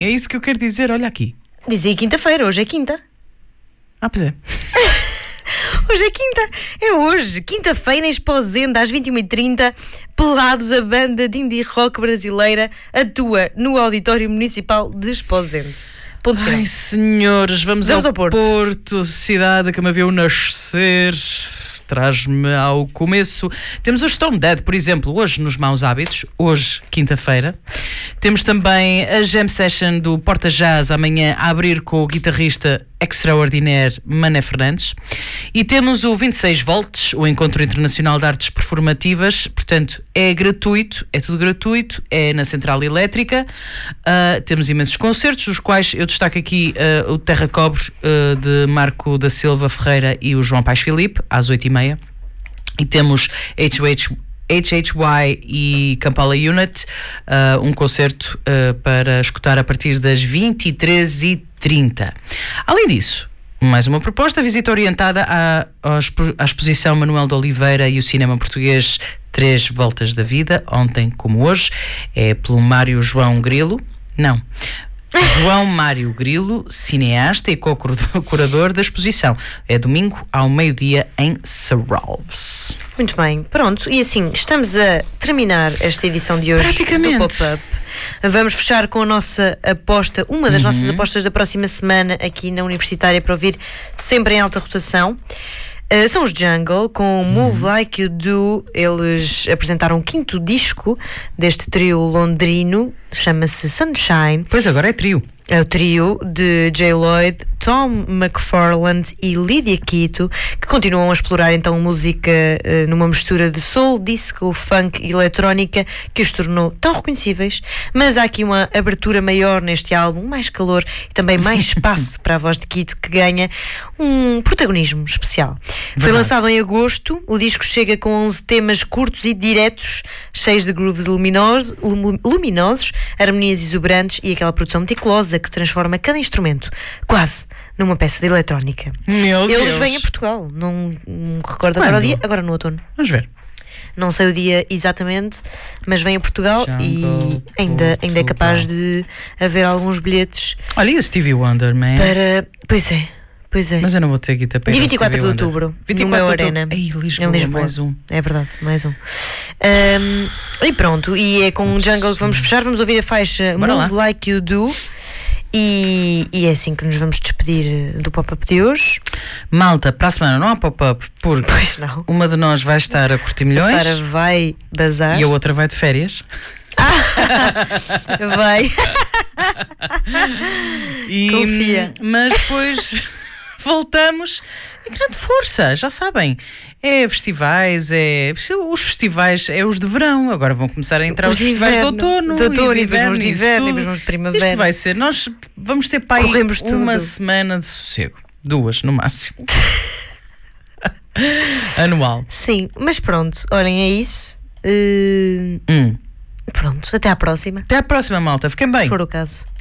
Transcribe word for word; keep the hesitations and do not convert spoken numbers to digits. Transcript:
É isso que eu quero dizer, olha aqui. Dizia quinta-feira, hoje é quinta. Ah, pois é. Hoje é quinta, é hoje, quinta-feira em Esposende, às vinte e uma e trinta, Pelados, a banda de indie rock brasileira, atua no Auditório Municipal de Esposende. Ponto final. Ai, senhores, vamos, Vamos ao, ao Porto. Porto, cidade que me viu nascer. Traz-me ao começo. Temos o Stone Dead, por exemplo, hoje nos Maus Hábitos, hoje, quinta-feira. Temos também a Jam Session do Porta Jazz, amanhã, a abrir com o guitarrista extraordinário Mané Fernandes. E temos o vinte e seis volts, o Encontro Internacional de Artes Performativas. Portanto, é gratuito, é tudo gratuito, é na Central Elétrica. Uh, temos imensos concertos, dos quais eu destaco aqui uh, o Terra Cobre, uh, de Marco da Silva Ferreira e o João Paes Filipe, às oito e meia. E temos H H H H Y e Kampala Unit, uh, um concerto uh, para escutar a partir das vinte e três e trinta. Além disso, mais uma proposta, visita orientada à, à exposição Manuel de Oliveira e o cinema português Três Voltas da Vida, ontem como hoje, é pelo Mário João Grilo, não... João Mário Grilo, cineasta e co-curador da exposição. É domingo ao meio-dia em Serralves. Muito bem, pronto. E assim, estamos a terminar esta edição de hoje do Pop-Up. Vamos fechar com a nossa aposta, uma das uhum. nossas apostas da próxima semana aqui na Universitária, para ouvir sempre em alta rotação. Uh, são os Jungle, com Move Like You Do. Eles apresentaram o quinto disco deste trio londrino, chama-se Sunshine. Pois agora é trio. É o trio de Jay Lloyd, Tom McFarland e Lydia Quito, que continuam a explorar então música uh, numa mistura de soul, disco, funk e eletrónica que os tornou tão reconhecíveis. Mas há aqui uma abertura maior neste álbum, mais calor e também mais espaço para a voz de Quito, que ganha um protagonismo especial. Verdade. Foi lançado em agosto, o disco chega com onze temas curtos e diretos, cheios de grooves luminosos, luminosos, harmonias exuberantes e aquela produção meticulosa que transforma cada instrumento quase numa peça de eletrónica. Meu Eles Deus. vêm a Portugal, não, não recordo agora o dia, agora no outono. Vamos ver. Não sei o dia exatamente, mas vêm a Portugal. Jungle, e ainda, ainda é capaz de haver alguns bilhetes. Olha, e o Stevie Wonder, man? Para... Pois é. Pois é. Mas eu não vou ter guita para ir. Dia vinte e quatro de outubro, no meu Arena. Ei, Lisboa, em Lisboa, mais um. É verdade, mais um. um e pronto, e é com o Jungle que vamos fechar. Vamos ouvir a faixa Bora Move lá. Like You Do. E, e é assim que nos vamos despedir do Pop-Up de hoje. Malta, para a semana não há Pop-Up, porque pois não. Uma de nós vai estar a curtir milhões. A Sara vai bazar. E a outra vai de férias. Ah, vai. E, confia. Mas depois voltamos em grande força, já sabem. É festivais, é os festivais, é os de verão. Agora vão começar a entrar os, os festivais de, de outono, de outono e de inverno, e de inverno, e depois de primavera. Isto vai ser, nós vamos ter pai uma semana de sossego, duas no máximo. Anual. Sim, mas pronto, olhem, é isso. Uh... Hum. Pronto, até à próxima. Até à próxima, malta. Fiquem bem. Se for o caso.